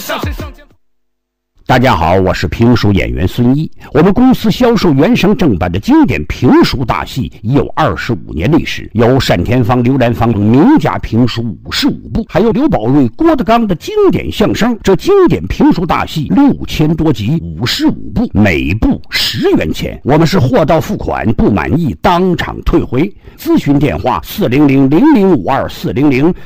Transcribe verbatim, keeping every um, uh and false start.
上。 大家好，我是评书演员孙一。我们公司销售原声正版的经典评书大戏已有二十五年历史，有单田芳、刘兰芳名家评书五十五部，还有刘宝瑞、郭德纲的经典相声。这经典评书大戏六千多集，五十五部，每部十元钱。我们是货到付款，不满意当场退回。咨询电话：四零零零零五二四零零，